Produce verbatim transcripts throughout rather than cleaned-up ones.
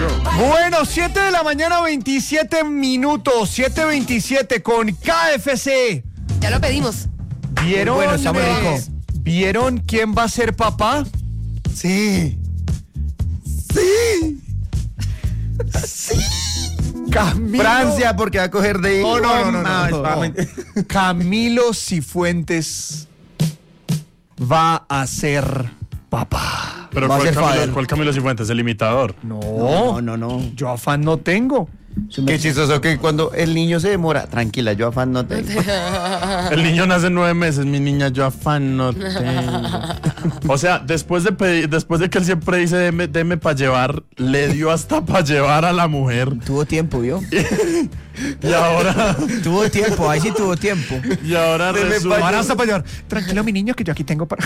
Bueno, siete de la mañana, veintisiete minutos, siete veintisiete con K F C. Ya lo pedimos. ¿Vieron, Bueno, está muy rico. ¿Vieron quién va a ser papá? Sí. Sí. Sí. Camilo. Francia, porque va a coger de hijo. No, no, no, no, no, no. no. Camilo Cifuentes va a ser papá. Pero Va a ¿cuál ser Camilo, Fader. ¿cuál Camilo Cifuentes? El imitador. No, No, no, no. yo afán no tengo. Qué chistoso que cuando el niño se demora. Tranquila, yo afán no tengo. El niño nace en nueve meses, mi niña, yo afán no tengo. O sea, después de pedir, después de que él siempre dice deme, deme para llevar, le dio hasta para llevar a la mujer. Tuvo tiempo, ¿vio? Y ahora, Tuvo tiempo, ahí sí tuvo tiempo. y ahora Deme resulta. pa' hasta pa' llevar. Tranquilo, mi niño, que yo aquí tengo para.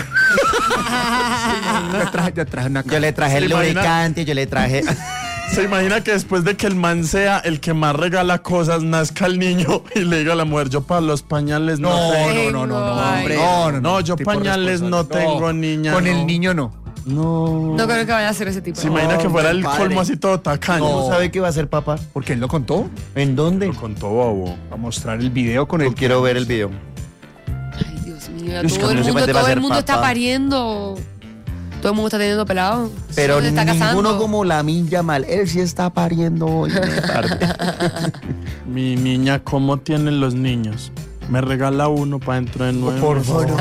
yo, traje, yo traje una Yo le traje el ¿Se imagina? lubricante, yo le traje. Se imagina que después de que el man sea el que más regala cosas, nazca el niño y le diga a la mujer, yo para los pañales no, No, tengo. no, no, no, no, Ay. hombre. No, no, No, yo tipo pañales no responsable. tengo, niña, Con no. el niño no. No. No creo que vaya a ser ese tipo. Se imagina que fuera el padre. colmo así todo tacaño. ¿No sabe que va a ser papá? Porque él lo contó. ¿En dónde? Lo contó bobo. Va a mostrar el video con Yo el. quiero ver el video. Ay, Dios mío. Luis Todo el Camilo mundo, Cifuentes va a todo el ser mundo está papá. pariendo. Todo el mundo está teniendo pelado. Pero Se está ninguno casando. como Lamine Yamal. Él sí está pariendo hoy. Mi niña, ¿cómo tienen los niños? Me regala uno para dentro de nueve Por meses. favor.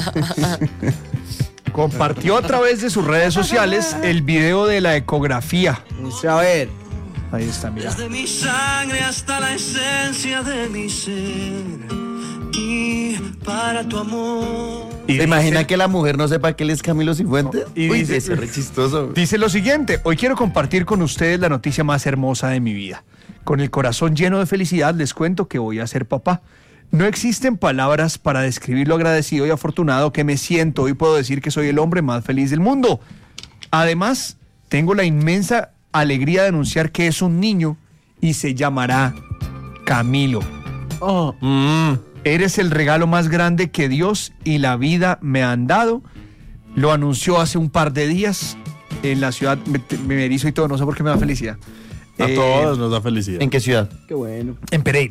Compartió a través de sus redes sociales el video de la ecografía. A ver. Ahí está, mira. Desde mi sangre hasta la esencia de mi ser. Y para tu amor. Y ¿Se imagina dice- que la mujer no sepa que él es Camilo Cifuentes? Y Uy, dice- ese re chistoso. Dice lo siguiente: hoy quiero compartir con ustedes la noticia más hermosa de mi vida. Con el corazón lleno de felicidad les cuento que voy a ser papá. No existen palabras para describir lo agradecido y afortunado que me siento. Hoy puedo decir que soy el hombre más feliz del mundo. Además, tengo la inmensa alegría de anunciar que es un niño y se llamará Camilo. Oh, Mm. Eres el regalo más grande que Dios y la vida me han dado. Lo anunció hace un par de días en la ciudad. Me, me erizo y todo, no sé por qué me da felicidad. a Eh, todos nos da felicidad. ¿En qué ciudad? En Pereira.